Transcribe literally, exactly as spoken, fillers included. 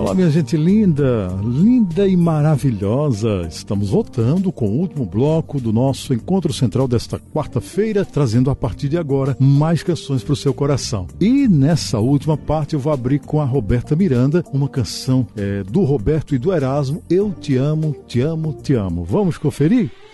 Olá, minha gente linda, linda e maravilhosa. Estamos voltando com o último bloco do nosso Encontro Central desta quarta-feira, trazendo a partir de agora mais canções para o seu coração. E nessa última parte eu vou abrir com a Roberta Miranda, uma canção é, do Roberto e do Erasmo, Eu Te Amo, Te Amo, Te Amo. Vamos conferir?